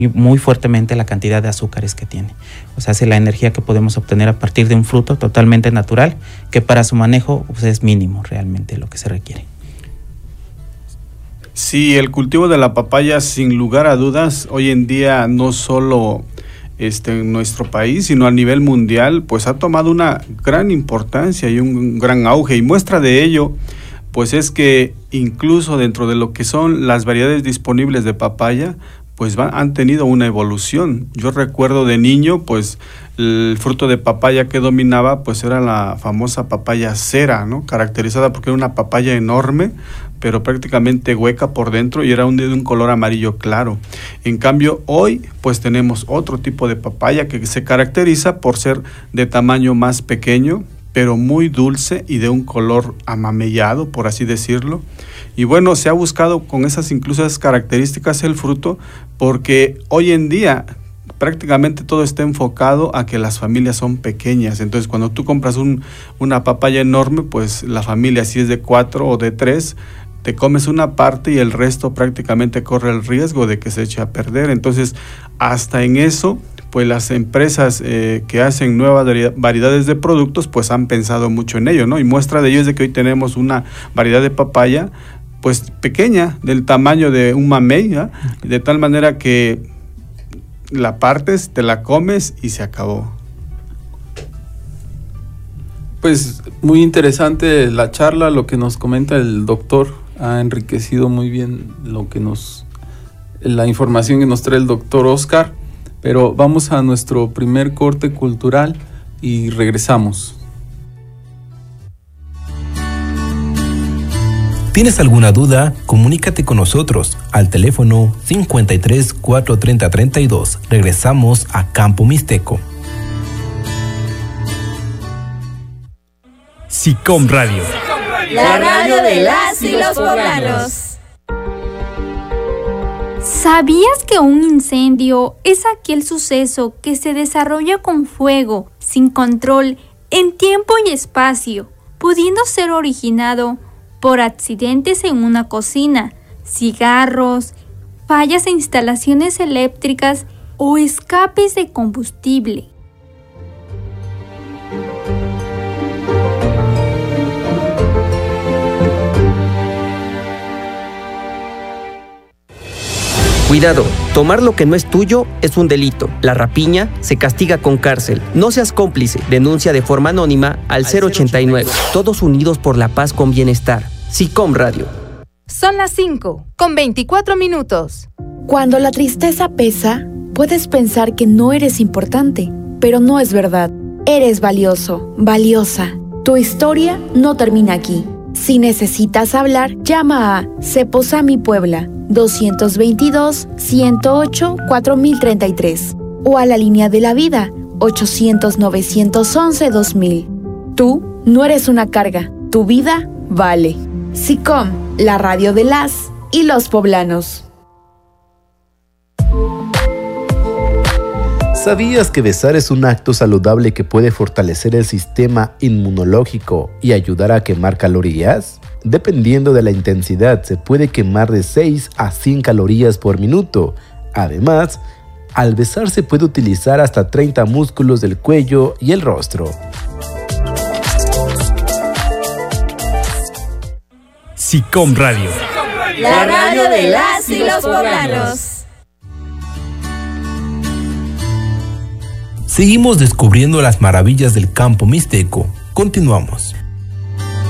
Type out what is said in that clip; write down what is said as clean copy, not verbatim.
muy fuertemente la cantidad de azúcares que tiene. O sea, es la energía que podemos obtener a partir de un fruto totalmente natural, que para su manejo pues, es mínimo realmente lo que se requiere. Sí, el cultivo de la papaya, sin lugar a dudas, hoy en día no solo en nuestro país, sino a nivel mundial, pues ha tomado una gran importancia y un gran auge. Y muestra de ello, pues es que incluso dentro de lo que son las variedades disponibles de papaya, pues han tenido una evolución. Yo recuerdo de niño, pues el fruto de papaya que dominaba, pues era la famosa papaya cera, ¿no? Caracterizada porque era una papaya enorme, pero prácticamente hueca por dentro y era de un color amarillo claro. En cambio, hoy, pues tenemos otro tipo de papaya que se caracteriza por ser de tamaño más pequeño, pero muy dulce y de un color amamellado, por así decirlo. Y bueno, se ha buscado con incluso esas características el fruto, porque hoy en día prácticamente todo está enfocado a que las familias son pequeñas. Entonces, cuando tú compras una papaya enorme, pues la familia, si es de 4 o de 3, te comes una parte y el resto prácticamente corre el riesgo de que se eche a perder. Entonces, hasta en eso, pues las empresas que hacen nuevas variedades de productos, pues han pensado mucho en ello, ¿no? Y muestra de ello es de que hoy tenemos una variedad de papaya, pues pequeña, del tamaño de un mamey, ¿no? De tal manera que la partes, te la comes y se acabó. Pues muy interesante la charla, lo que nos comenta el doctor, ha enriquecido muy bien la información que nos trae el doctor Oscar, pero vamos a nuestro primer corte cultural y regresamos. ¿Tienes alguna duda? Comunícate con nosotros al teléfono 53 430 32. Regresamos a Campo Mixteco. SICOM Radio. La radio de las y los poblanos. ¿Sabías que un incendio es aquel suceso que se desarrolla con fuego, sin control, en tiempo y espacio, pudiendo ser originado por accidentes en una cocina, cigarros, fallas en instalaciones eléctricas o escapes de combustible? Cuidado, tomar lo que no es tuyo es un delito. La rapiña se castiga con cárcel. No seas cómplice. Denuncia de forma anónima al 089. Todos unidos por la paz con bienestar. SICOM Radio. Son las 5:24. Cuando la tristeza pesa, puedes pensar que no eres importante, pero no es verdad. Eres valioso, valiosa. Tu historia no termina aquí. Si necesitas hablar, llama a Ceposami Puebla 222-108-4033 o a la línea de la vida 800-911-2000. Tú no eres una carga, tu vida vale. SICOM, la radio de las y los poblanos. ¿Sabías que besar es un acto saludable que puede fortalecer el sistema inmunológico y ayudar a quemar calorías? Dependiendo de la intensidad, se puede quemar de 6 a 100 calorías por minuto. Además, al besar se puede utilizar hasta 30 músculos del cuello y el rostro. SICOM Radio. La radio de las y los poblanos. Seguimos descubriendo las maravillas del campo mixteco. Continuamos.